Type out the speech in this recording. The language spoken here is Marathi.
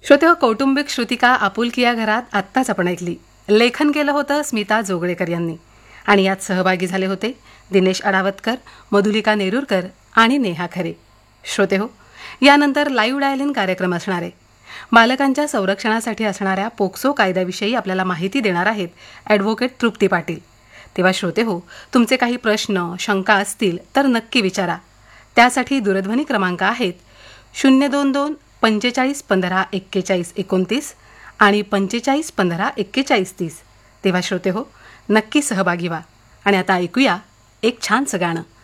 श्रोते हो, कौटुंबिक श्रुतिका आपुलकी या घरात आत्ताच आपण ऐकली. लेखन केलं होतं स्मिता जोगळेकर यांनी आणि यात सहभागी झाले होते दिनेश अडावतकर, मधुलिका नेरुरकर आणि नेहा खरे. श्रोते हो, यानंतर लाईव्ह डायलिन कार्यक्रम असणार आहे. बालकांच्या संरक्षणासाठी असणाऱ्या पोक्सो कायद्याविषयी आपल्याला माहिती देणार आहेत ॲडव्होकेट तृप्ती पाटील. तेव्हा श्रोते हो, तुमचे काही प्रश्न शंका असतील तर नक्की विचारा. त्यासाठी दूरध्वनी क्रमांक आहेत 022 45 15 41 29 आणि 45 15 41 30. तेव्हा श्रोते हो, नक्की सहभागी व्हा. आणि आता ऐकूया एक छानसं गाणं.